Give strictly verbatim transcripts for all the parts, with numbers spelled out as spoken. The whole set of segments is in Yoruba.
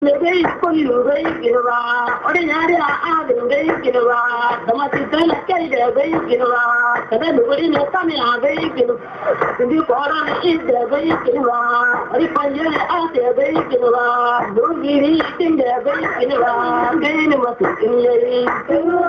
Maybe funny way, you know, ordinary are the way, you know, the Matitan carry the way, you know, and then the way in the family are way, you know, the Koran is the way, you know, if I get out the way, you know, don't be eating the way, you know, then what is in the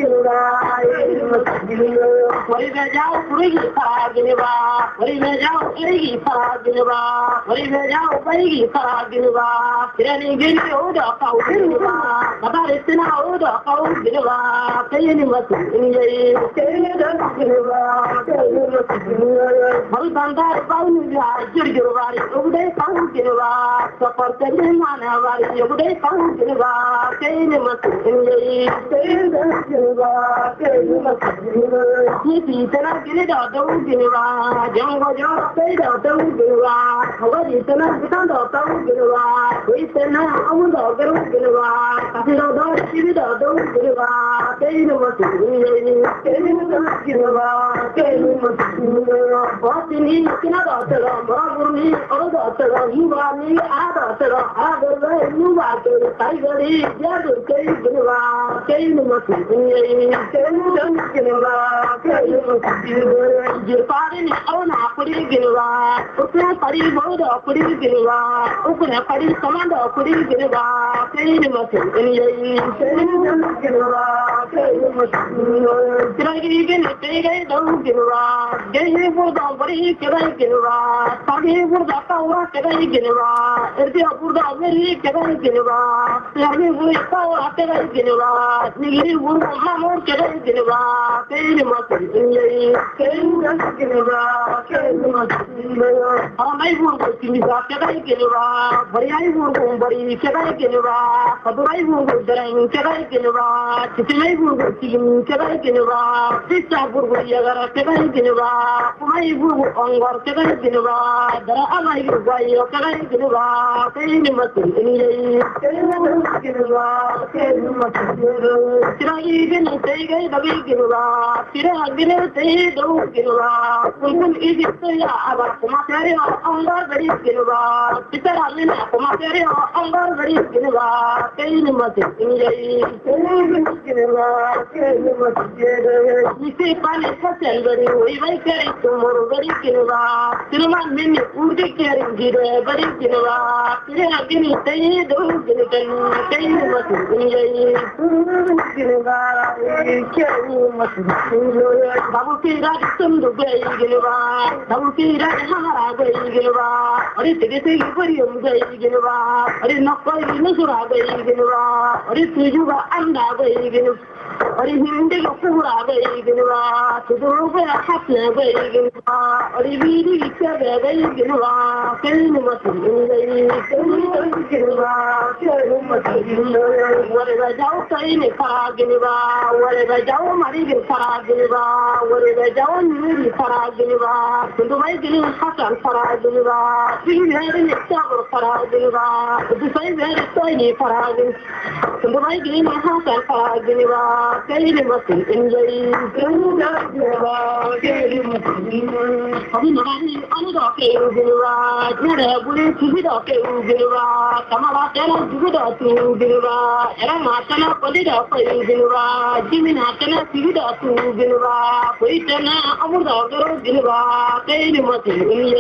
what is the job free for Geneva? What is the job free for Geneva? What is the job free for Geneva? Gini udah kau giniwa, kabar istilah udah kau giniwa, kayaknya masih ini kayaknya giniwa, kayaknya masih giniwa. Baru bandar baru nih jujur wari, udah kau giniwa, seperti mana wari, udah kau giniwa, kayaknya masih ini kayaknya giniwa, kayaknya masih giniwa. Ini tanah gini dah tahu giniwa, jangan kau dah tahu giniwa, kau di tanah kita dah tahu giniwa, kau tanah I'm going to go to the rock. I don't know if you don't go to the rock. They know what to do. They know what to do. They know what to do. What you need, you cannot do. What you need, all the do. You are me, I don't do. I don't know. You are the tiger. They are the tiger. They know what to do. They know what to do. They know what to do. Your father is on a pretty good rock. Open a party, go to a pretty good rock. Open a party, command a pretty Geneva, kayaknya masih ini, kayaknya Geneva, kayaknya masih. Kira-kira gini, kayaknya tahu Geneva, kayaknya purda beri kira Geneva, pagi purda kau kira Geneva, erti purda beri kira Geneva, lagi beri kau kira Geneva, negeri purda mamur kira Geneva, kayaknya masih ini, kayaknya Geneva, kayaknya masih. Ramai purda Geneva, kira Geneva, beri air purda beri. Kira Geneva, Kaburai Bungo, Kira Geneva, Chitimai Bungo, Kira Geneva, Sista Burgu Yagara, Kira Geneva, Kumai Bungo, Ongor, Kira Geneva, Dara Amai Guayo, Kira Geneva, Kayani Matu, Kira Geneva, Kayani Matu, Kira Gini, Tega, Dabi Geneva, Kira Gini, Tega, Geneva, Kun Egypt, about Kumatari, Ongor, Very Geneva, Peter Amina, Kumatari, Ongor. Very Geneva, kayaknya masih ini, kayaknya Geneva, kayaknya masih. Isi paling hasil dari wilayah kiri timur dari Geneva, cuma ini udah kiri kiri dari Geneva, kira gini saya dulu gini kan, kayaknya masih ini, Geneva, kayaknya masih. Kamu kira itu bayi Geneva, kamu kira mana bayi Geneva, ada tiga tiga perium bayi Geneva, ada Koi Nusura Bayiginua, or if you were under Bayiginua, or if you did a Pura Bayiginua, to the Ruba Hapna Bayiginua, or if you did each other Bayiginua, Kelly was in whatever Jauta in a Paraginua, whatever Jau Marigan Paraginua, whatever Jau Nuri Paraginua, to the Bayiginua Hassan Paraginua, we had an example Paraginua, the same very tiny Paragin, to the Bayiginua Hassan Paraginua, Kelly was in the Kelly was in the Ugirwa, Nere Buli Tubido Ugirwa, Kamala Tena Tubido Ugirwa, Eramatana Polida Ugirwa, Jimina Tena Tubido Ugirwa, Puitana Amuda Ugirwa, Kaini Mati,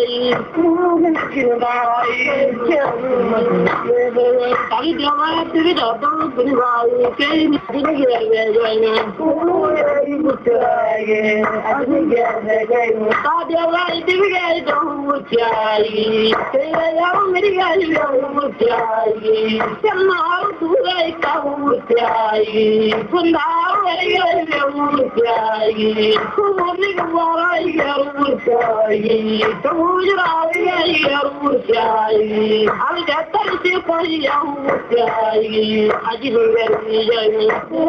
Kalidama Tubido Ugirwa, Kaini Ugirwa, Tadia Mutiai, Sayam Miriam Mutiai, Samau Turai Mutiai, Fundau Mutiai, Kumari Mutiai, Tujra Mutiai, I'll get thirty for young Mutiai, I didn't get me.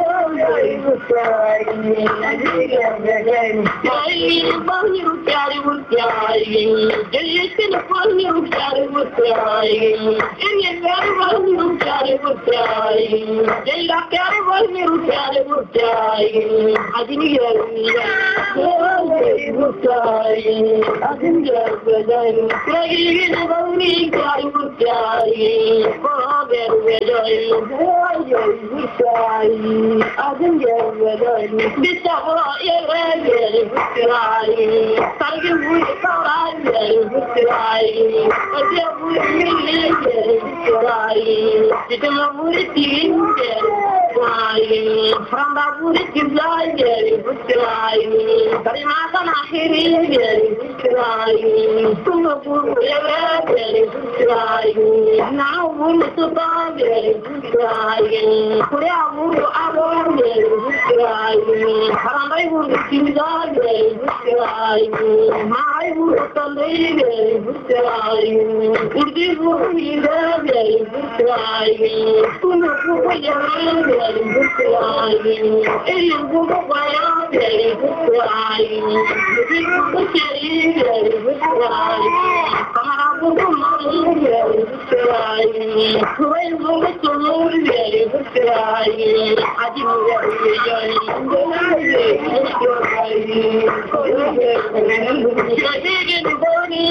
Jason upon you carry with crying, and yet very well you carry with crying. Jayda kare wani rutai rutai adini yarmiya rutai adini yarmiya kragi ne wani kai rutai ko beru bedai rutai adini yarmiya bisa ko yere rutai sargi bui kaurai rutai adia bui mille rutai Kita buri tin dari franda buri kiblai dari butrai dari masa akhiri dari butrai tunggu buru ya dari butrai now buru suka dari butrai kuya buru abor dari butrai franda buru kiblai dari butrai mai buru tandai dari butrai urdi buru ida dari butrai Tuna buku yang dari buku ini buku bayar dari buku jadi buku cari dari buku kamar buku malu dari buku kue buku telur dari buku aji dari jadi jadi gini boni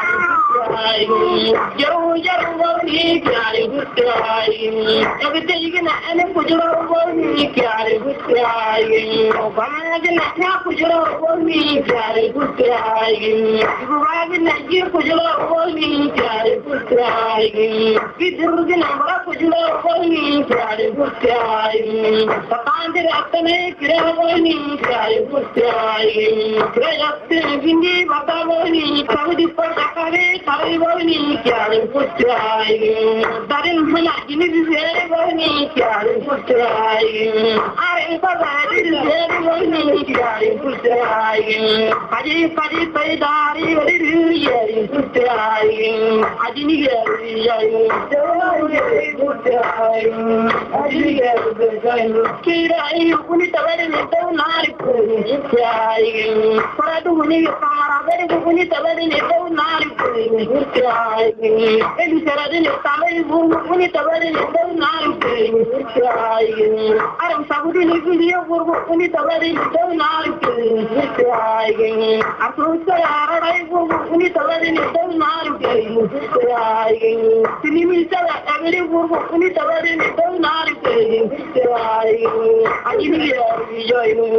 jauh jauh boni dari buku Everything أنا كجرا ومي كاري بكراي وبما جنا يا كجرا ومي كاري بكراي وبما جنا كجرا ومي كاري بكراي كدر جنا مرا كجرا ومي كاري بكراي فقاندر أتني كرا ومي كاري بكراي كرا بندي بطا ومي كودي فكاري كاري ومي كاري بكراي دارين هنا جنبي زي ومي كاري بكراي أي بابا زي ومي كاري بكراي أجي فدي فداري ولي بكراي أجني ياري ياري بكراي أجني ياري كراي يكوني تبري نتو ناري بكراي فرادو مني كامارا بري يكوني تبري نتو ناري بكراي إلي سرادي نتامي يكوني تبري نتو ناري بكراي أرم سابودي نفيديو يكوني تبري نتو ناري بكراي أسوس سيارة يكوني تبري نتو ناري بكراي سنيمي سلا أبري يكوني تبري نتو ناري بكراي أجني ياري جاينو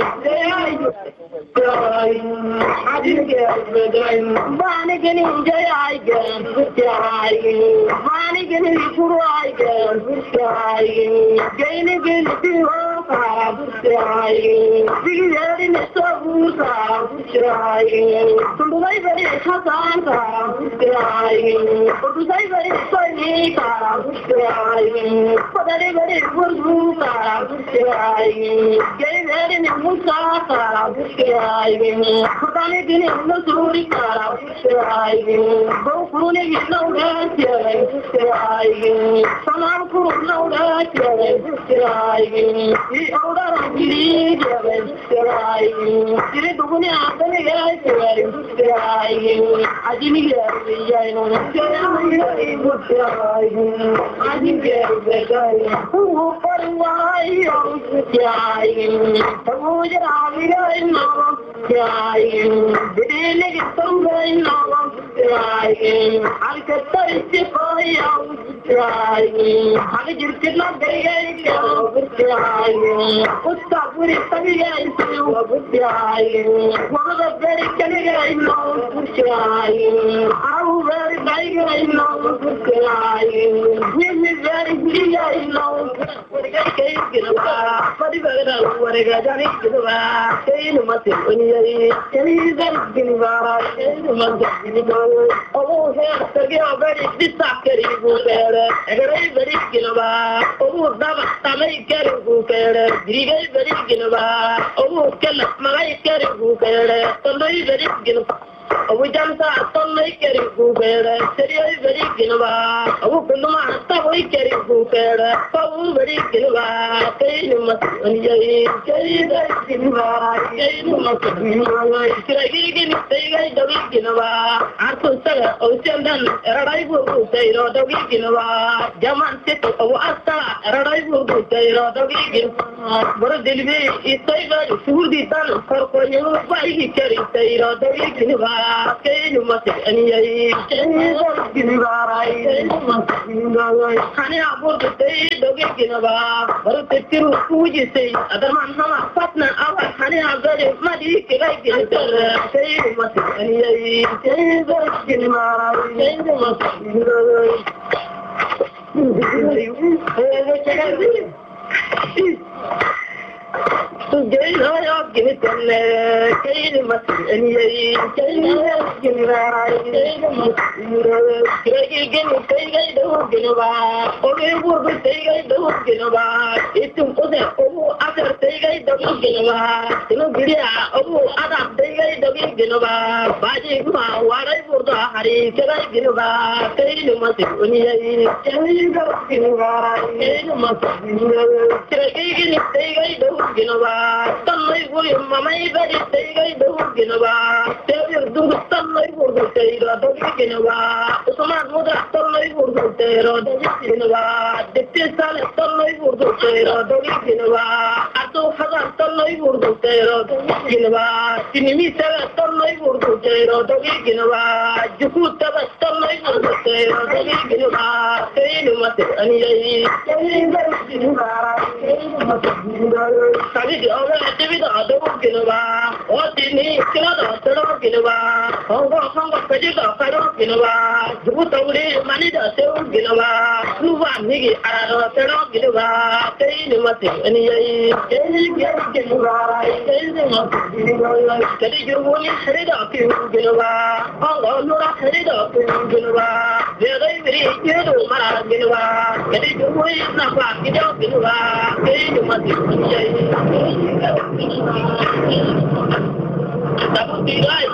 Bani gani jai aigan, jai. Bani gani puru aigan, jai. Gani gani puru kara, jai. Bigari ne sabu kara, jai. Tundai bari khasan kara, jai. Tundai bari sani kara, jai. Padare bari burbu kara, jai. Gani ne musa kara, jai. Kudane gani nusuri kara, jai. Bokune gisnauda, jai. Salam kurunauda, jai. I order giri, jai. Giri dugune aapne jai, jai. Ajini jai, jai no jai, jai. Ajini jai, hu parwai jai. Tamu jai jai no jai. Bidele gitongai no jai. Alkatai sipai jai. Hali jirkina gaya jai. Usta puri tabi jai jai. Wada beri kali jai no jai. Au beri dai jai no jai. Ni beri biri jai no. Wada kai gilwa. Padi bagara wada jani gilwa. Kai no mate oni jai. Kai beri gilwa. Kai no mate gilwa. Oh he terge beri disakeri bukere. Agar beri gilwa. Oh daba tamai keri bukere. Dirigai beri gilwa. Oh kala magai keri bukere. Tondoi beri gilwa. awu jamsa tonne keri bubere seriye beri ginwa awu kuluma tawoy keri bubere pawu beri ginwa kayni masaniye kayda ginwa kayni masaniye kiragi gini taygai dawi ginwa artu saga ocendan eradai bubu tayro dawi ginwa jaman sit awu asta eradai bubu tayro dawi ginwa bor dilbe isayba surdi tan farko yu bai keri tayro dawi ginwa kayni masaniye kayni ginwa rai khane abur tay dawi ginwa bor tiru puji say adarman hama patna awa khane agare madi kirai ginwa kayni masaniye kayni ginwa rai kayni masaniye Gay no gini tenne kayni masaniye kayni ginwa rai kayni masaniye kayni gini kayni do ginwa oge burbu kayni do ginwa itum ode obu adar kayni do ginwa tino giria obu adar kayni do ginwa baji ma warai burdu hari kayni ginwa kayni masaniye kayni do ginwa rai kayni masaniye kayni gini kayni do ginwa Tanlay buri mamay bari taygay do ginwa tayir dung tanlay burdu tayra do ginwa usman muda tanlay burdu tayra do ginwa ditte sal tanlay burdu tayra do ginwa ato hazar tanlay burdu tayra do ginwa tinimi sal tanlay burdu tayra do ginwa juku tab tanlay burdu tayra do ginwa kayni masaniye kayni ginwa kayni masaniye Ola David Ado Ginova, what in the Kilo Ginova, Hong Kong Hong Kong Pajika Karo Ginova, Jubutoli Manida Seo Ginova, Luva Nigi Arado Sero Ginova, Kayni Mati, and Yay, Kayni Ginova, Kayni Kadi Jumuni Herida Ginova, Hong Kong Nura Herida Ginova, very very Yedo Mara Ginova, Kadi Jumuni Napa Ginova, Kayni Mati, and Yay. Dapat tirai,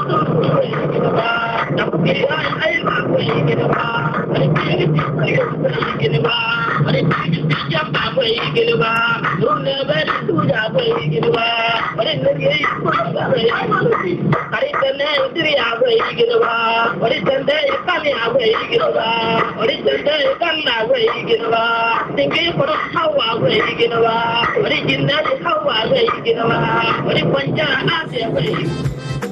dapat tirai air aku ingin apa? Ada ingin apa? Ada jam apa ingin apa? Dunia beru apa ingin apa? Ada negeri apa ingin apa? Ada tanah negeri apa ingin apa? Ada tanah ikan apa ingin apa? Ada tanah ikan apa ingin apa? Tinggi perut hawa apa ingin apa? Ada jinnah hawa apa ingin apa? Ada panjang apa ingin